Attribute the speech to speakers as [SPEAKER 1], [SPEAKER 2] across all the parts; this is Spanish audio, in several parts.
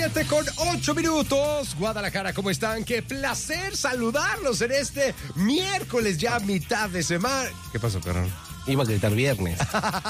[SPEAKER 1] 7:08. Guadalajara, ¿cómo están? Qué placer saludarlos en este miércoles, ya mitad de semana. ¿Qué pasó, carnal?
[SPEAKER 2] Iba a gritar viernes.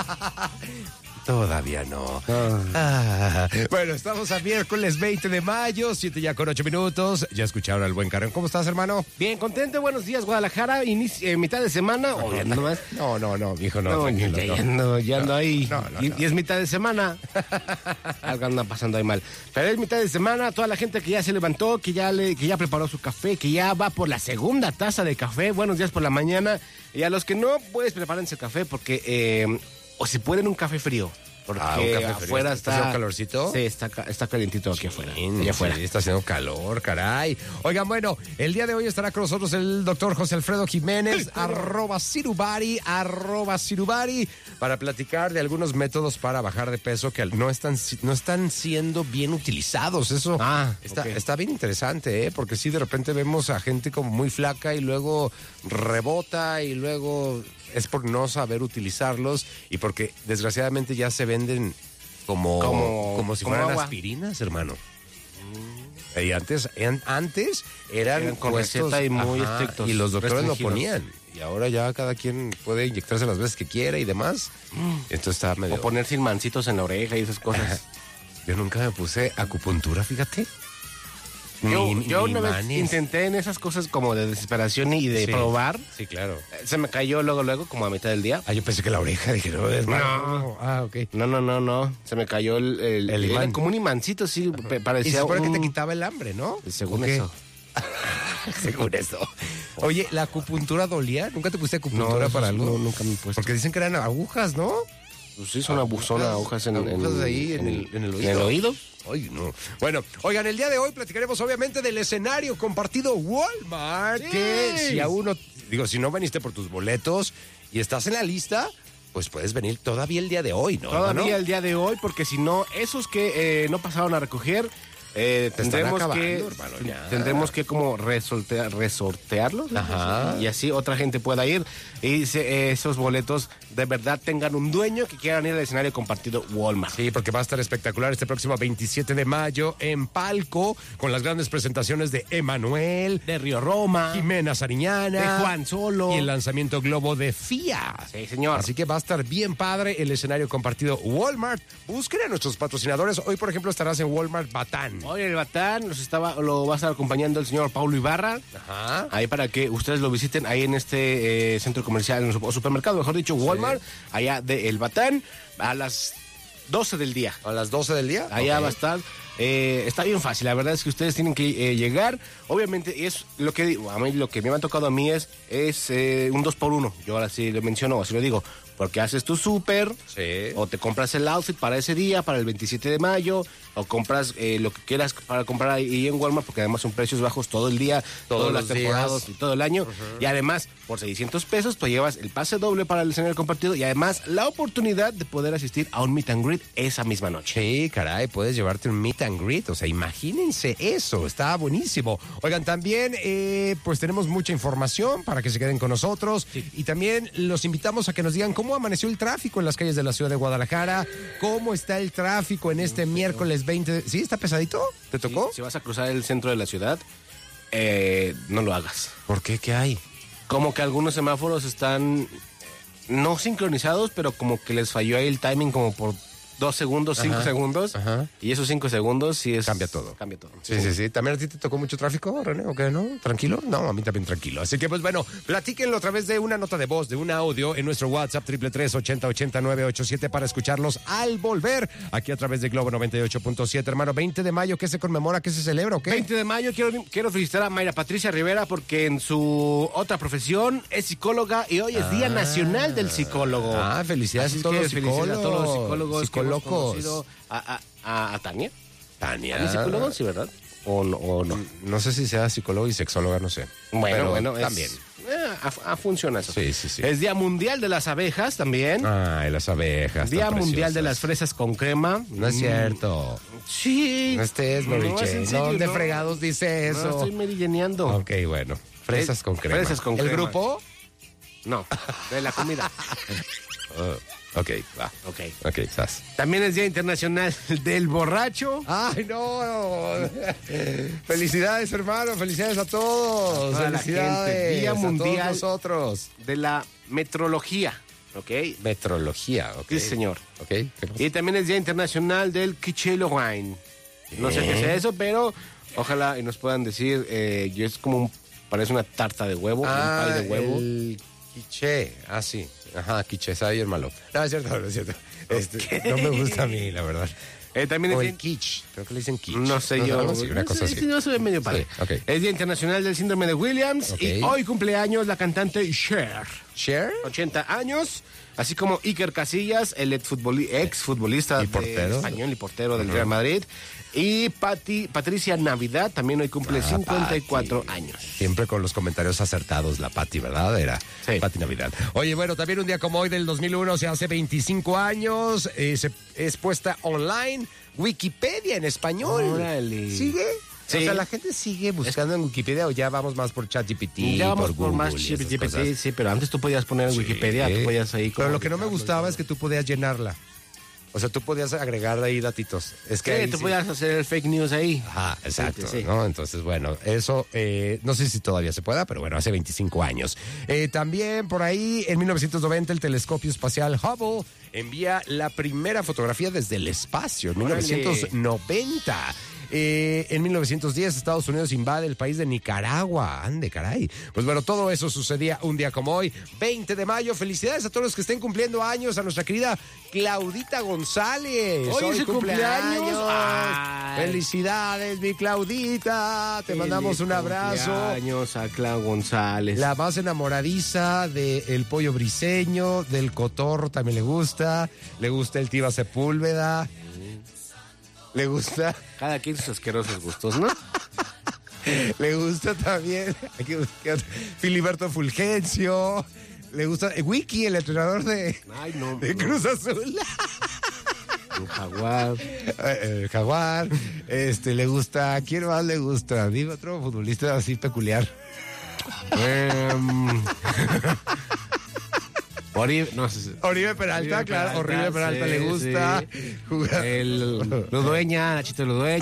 [SPEAKER 1] Todavía no. Bueno, estamos a miércoles 20 de mayo, 7:08. Ya escucharon al buen Karen. ¿Cómo estás, hermano?
[SPEAKER 2] Bien, contento, buenos días, Guadalajara. Mitad de semana.
[SPEAKER 1] No, mijo, no.
[SPEAKER 2] Ya ando ahí.
[SPEAKER 1] No.
[SPEAKER 2] Y es mitad de semana. Algo anda pasando ahí mal. Pero es mitad de semana, toda la gente que ya se levantó, que ya preparó su café, que ya va por la segunda taza de café. Buenos días por la mañana. Y a los que no, pues prepárense el café porque... o si pueden un café frío. Porque
[SPEAKER 1] un café
[SPEAKER 2] afuera
[SPEAKER 1] frío. ¿Está haciendo calorcito?
[SPEAKER 2] Sí, está calientito aquí afuera. Allá afuera.
[SPEAKER 1] Sí, está haciendo calor, caray. Oigan, bueno, el día de hoy estará con nosotros el doctor José Alfredo Jiménez, @Sirubari, para platicar de algunos métodos para bajar de peso que no están siendo bien utilizados. Eso está bien interesante, porque sí, de repente vemos a gente como muy flaca y luego rebota y luego... Es por no saber utilizarlos y porque desgraciadamente ya se venden como si fueran
[SPEAKER 2] agua.
[SPEAKER 1] Aspirinas, hermano. Y antes eran
[SPEAKER 2] con
[SPEAKER 1] puestos,
[SPEAKER 2] receta y muy estrictos.
[SPEAKER 1] Y los doctores lo
[SPEAKER 2] restringidos.
[SPEAKER 1] ponían. Y ahora ya cada quien puede inyectarse las veces que quiera y demás. Esto está medio...
[SPEAKER 2] O poner silmancitos en la oreja y esas cosas.
[SPEAKER 1] Yo nunca me puse acupuntura, fíjate.
[SPEAKER 2] Yo una vez intenté en esas cosas como de desesperación y de probar.
[SPEAKER 1] Sí, claro.
[SPEAKER 2] Se me cayó luego, como a mitad del día.
[SPEAKER 1] Yo pensé que la oreja, dije, no, hermano. Ok.
[SPEAKER 2] No. Se me cayó el
[SPEAKER 1] imán.
[SPEAKER 2] Era como un imancito, sí, parecía.
[SPEAKER 1] Y se supone que te quitaba el hambre, ¿no?
[SPEAKER 2] Según eso.
[SPEAKER 1] Según eso. Oye, ¿la acupuntura dolía? ¿Nunca te pusiste acupuntura para algo?
[SPEAKER 2] No, nunca me he puesto.
[SPEAKER 1] Porque dicen que eran agujas, ¿no?
[SPEAKER 2] Pues sí, son agujas en el oído.
[SPEAKER 1] Ay, no. Bueno, oigan, el día de hoy platicaremos obviamente del escenario compartido Walmart.
[SPEAKER 2] Sí.
[SPEAKER 1] Que si no viniste por tus boletos y estás en la lista, pues puedes venir todavía el día de hoy, ¿no?
[SPEAKER 2] Todavía el día de hoy, porque si no, esos que no pasaron a recoger... tendremos que como resortearlos.
[SPEAKER 1] Ajá.
[SPEAKER 2] Y así otra gente pueda ir y esos boletos de verdad tengan un dueño que quieran ir al escenario compartido Walmart.
[SPEAKER 1] Sí, porque va a estar espectacular este próximo 27 de mayo en Palco con las grandes presentaciones de Emanuel,
[SPEAKER 2] De Río Roma,
[SPEAKER 1] Jimena Sariñana,
[SPEAKER 2] de Juan Solo
[SPEAKER 1] y el lanzamiento globo de FIA.
[SPEAKER 2] Sí, señor.
[SPEAKER 1] Así que va a estar bien padre el escenario compartido Walmart. Busquen a nuestros patrocinadores. Hoy, por ejemplo, estarás en Walmart Batán.
[SPEAKER 2] Hoy el Batán lo va a estar acompañando el señor Paulo Ibarra.
[SPEAKER 1] Ajá.
[SPEAKER 2] Ahí para que ustedes lo visiten ahí en este centro comercial, o supermercado, mejor dicho, Walmart, allá de El Batán, a las 12 del día.
[SPEAKER 1] ¿A las 12 del día?
[SPEAKER 2] Allá va a estar. Está bien fácil, la verdad es que ustedes tienen que llegar. Obviamente, es lo que me ha tocado a mí es un 2x1. Yo ahora sí lo menciono, así lo digo. Porque haces tu súper, o te compras el outfit para ese día, para el 27 de mayo, o compras lo que quieras para comprar ahí en Walmart, porque además son precios bajos todo el día, todas las temporadas y todo el año. Y además, por 600 pesos, pues llevas el pase doble para el escenario compartido y además la oportunidad de poder asistir a un meet and greet esa misma noche.
[SPEAKER 1] Sí, caray, puedes llevarte un meet and greet, o sea, imagínense eso, está buenísimo. Oigan, también pues tenemos mucha información para que se queden con nosotros y también los invitamos a que nos digan cómo amaneció el tráfico en las calles de la ciudad de Guadalajara, cómo está el tráfico en este miércoles 20. ¿Sí? ¿Está pesadito? ¿Te tocó?
[SPEAKER 2] Sí, si vas a cruzar el centro de la ciudad, no lo hagas.
[SPEAKER 1] ¿Por qué? ¿Qué hay?
[SPEAKER 2] Como que algunos semáforos están no sincronizados, pero como que les falló ahí el timing como por 2 segundos, 5 segundos.
[SPEAKER 1] Ajá.
[SPEAKER 2] Y esos 5 segundos sí es...
[SPEAKER 1] Cambia todo.
[SPEAKER 2] Cambia todo.
[SPEAKER 1] Sí. ¿También a ti te tocó mucho tráfico, René? ¿O qué, no? ¿Tranquilo? No, a mí también tranquilo. Así que, pues bueno, platíquenlo a través de una nota de voz, de un audio en nuestro WhatsApp 333-8080-987 para escucharlos al volver aquí a través de Globo 98.7. Hermano, 20 de mayo, ¿qué se conmemora? ¿Qué se celebra o qué?
[SPEAKER 2] 20 de mayo quiero felicitar a Mayra Patricia Rivera porque en su otra profesión es psicóloga y hoy es Día Nacional del Psicólogo.
[SPEAKER 1] Felicidades a todos los
[SPEAKER 2] felicidades a todos los psicólogos.
[SPEAKER 1] Psicólogos.
[SPEAKER 2] A Tania.
[SPEAKER 1] Tania.
[SPEAKER 2] ¿Es psicólogo? Sí, ¿verdad? ¿O no?
[SPEAKER 1] No sé si sea psicóloga y sexóloga, no sé.
[SPEAKER 2] Bueno,
[SPEAKER 1] también.
[SPEAKER 2] Funciona eso.
[SPEAKER 1] Sí.
[SPEAKER 2] Es Día Mundial de las Abejas también.
[SPEAKER 1] Ay, las abejas.
[SPEAKER 2] Día
[SPEAKER 1] tan
[SPEAKER 2] Mundial de
[SPEAKER 1] preciosas.
[SPEAKER 2] las Fresas con crema.
[SPEAKER 1] No es cierto.
[SPEAKER 2] Sí.
[SPEAKER 1] No estés, Mary Jane. ¿Dónde fregados dice eso?
[SPEAKER 2] No, estoy meridianeando.
[SPEAKER 1] Ok, bueno. Fresas con crema.
[SPEAKER 2] Fresas con crema.
[SPEAKER 1] ¿El grupo?
[SPEAKER 2] No, de la comida.
[SPEAKER 1] Ok, va.
[SPEAKER 2] Ok.
[SPEAKER 1] Ok, sas.
[SPEAKER 2] También es Día Internacional del Borracho.
[SPEAKER 1] ¡Ay, no! Felicidades, hermano. Felicidades a todos.
[SPEAKER 2] A toda la
[SPEAKER 1] Felicidades
[SPEAKER 2] gente. Día
[SPEAKER 1] a
[SPEAKER 2] Mundial
[SPEAKER 1] todos nosotros.
[SPEAKER 2] de la Metrología. ¿Ok?
[SPEAKER 1] Metrología, ¿ok?
[SPEAKER 2] Sí, señor.
[SPEAKER 1] ¿Ok? ¿Qué más?
[SPEAKER 2] Y también es Día Internacional del Quiche Lorraine. No sé qué sea eso, pero ojalá y nos puedan decir, yo es como parece una tarta de huevo, un pay de huevo.
[SPEAKER 1] El quiche. Ah, sí. Ajá, quiche, sabe bien malo. No, es cierto, no es cierto. No me gusta a mí, la verdad.
[SPEAKER 2] También
[SPEAKER 1] O
[SPEAKER 2] es
[SPEAKER 1] el quiche. Creo que le dicen quiche.
[SPEAKER 2] No sé yo.
[SPEAKER 1] algo así, una cosa
[SPEAKER 2] Sí,
[SPEAKER 1] así.
[SPEAKER 2] no se ve medio padre.
[SPEAKER 1] Sí, ok.
[SPEAKER 2] Es Día Internacional del Síndrome de Williams.
[SPEAKER 1] Ok.
[SPEAKER 2] Y hoy cumpleaños la cantante Cher.
[SPEAKER 1] ¿Share?
[SPEAKER 2] 80 años. Así como Iker Casillas, el exfutbolista
[SPEAKER 1] Y portero.
[SPEAKER 2] español y portero del Real Madrid. Y Patricia Navidad también hoy cumple 54
[SPEAKER 1] Pati.
[SPEAKER 2] años.
[SPEAKER 1] Siempre con los comentarios acertados, la Pati, ¿verdad? Era
[SPEAKER 2] Sí.
[SPEAKER 1] Pati Navidad. Oye, bueno, también un día como hoy del 2001, o sea, hace 25 años, es puesta online Wikipedia en español.
[SPEAKER 2] Órale.
[SPEAKER 1] ¿Sigue?
[SPEAKER 2] Sí.
[SPEAKER 1] O sea, la gente sigue buscando en Wikipedia o ya vamos más por ChatGPT,
[SPEAKER 2] Ya vamos
[SPEAKER 1] por
[SPEAKER 2] por
[SPEAKER 1] Google
[SPEAKER 2] más
[SPEAKER 1] y esas
[SPEAKER 2] GPT,
[SPEAKER 1] cosas.
[SPEAKER 2] sí, pero antes tú podías poner en Wikipedia, tú podías ahí como...
[SPEAKER 1] Pero lo que no me gustaba es que tú podías llenarla. O sea, tú podías agregar ahí datitos. Es que
[SPEAKER 2] Sí,
[SPEAKER 1] ahí
[SPEAKER 2] tú
[SPEAKER 1] sí.
[SPEAKER 2] podías hacer fake news ahí.
[SPEAKER 1] Ajá, exacto,
[SPEAKER 2] Sí.
[SPEAKER 1] ¿no? Entonces, bueno, eso no sé si todavía se pueda, pero bueno, hace 25 años. También por ahí, en 1990, el telescopio espacial Hubble envía la primera fotografía desde el espacio, en
[SPEAKER 2] Órale.
[SPEAKER 1] 1990. En 1910, Estados Unidos invade el país de Nicaragua. Ande, caray. Pues bueno, todo eso sucedía un día como hoy, 20 de mayo. Felicidades a todos los que estén cumpliendo años, a nuestra querida Claudita González.
[SPEAKER 2] Hoy es su cumpleaños. Ay.
[SPEAKER 1] Felicidades, mi Claudita. Te mandamos un abrazo.
[SPEAKER 2] Años a Clau González.
[SPEAKER 1] La más enamoradiza del pollo briseño, del cotorro también le gusta el Tiva Sepúlveda, le gusta,
[SPEAKER 2] Cada quien sus asquerosos gustos, ¿no?
[SPEAKER 1] le gusta también aquí buscar Filiberto Fulgencio, le gusta Wiki, el entrenador
[SPEAKER 2] Ay, no.
[SPEAKER 1] de Cruz Azul.
[SPEAKER 2] El jaguar.
[SPEAKER 1] El Jaguar, le gusta, ¿quién más le gusta? Dime otro futbolista así peculiar.
[SPEAKER 2] Oribe, no sé.
[SPEAKER 1] Oribe Peralta, claro, Oribe Peralta
[SPEAKER 2] sí,
[SPEAKER 1] le gusta
[SPEAKER 2] sí.
[SPEAKER 1] jugar.
[SPEAKER 2] El Ludueña, Nachito Ludueña.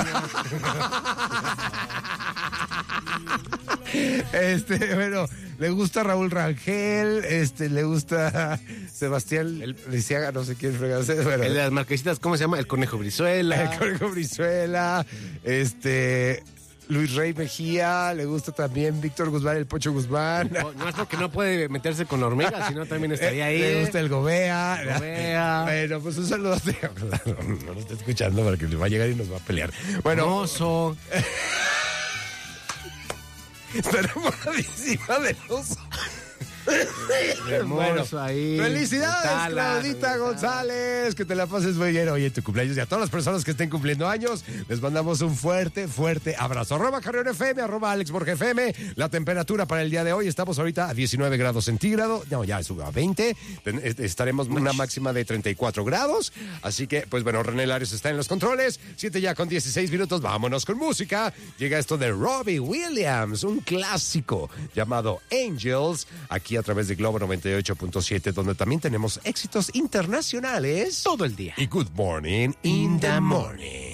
[SPEAKER 1] Bueno, le gusta Raúl Rangel, le gusta Sebastián Lisiaga, no sé quién fregarse, bueno,
[SPEAKER 2] El de las marquesitas, ¿cómo se llama? El Conejo Brizuela.
[SPEAKER 1] el Conejo Brizuela, Luis Rey Mejía, le gusta también Víctor Guzmán, el Pocho Guzmán.
[SPEAKER 2] No es porque no puede meterse con hormigas, sino también estaría ahí.
[SPEAKER 1] Le gusta el Gobea.
[SPEAKER 2] Gobea.
[SPEAKER 1] Bueno, pues un saludo. No lo está escuchando porque le va a llegar y nos va a pelear. Bueno,
[SPEAKER 2] Oso.
[SPEAKER 1] está enamoradísima del oso.
[SPEAKER 2] Hermoso ahí.
[SPEAKER 1] Felicidades,
[SPEAKER 2] Tala,
[SPEAKER 1] Claudita González. Que te la pases muy bien hoy en tu cumpleaños. Y a todas las personas que estén cumpliendo años, les mandamos un fuerte, fuerte abrazo. @Carrión FM, @AlexBorgFM. La temperatura para el día de hoy, estamos ahorita a 19 grados centígrados. No, ya sube a 20. Estaremos una máxima de 34 grados. Así que, pues bueno, René Larios está en los controles. 7 ya con 16 minutos. Vámonos con música. Llega esto de Robbie Williams, un clásico llamado Angels, aquí a través de Globo 98.7, donde también tenemos éxitos internacionales
[SPEAKER 2] Todo el día.
[SPEAKER 1] y Good Morning in the Morning.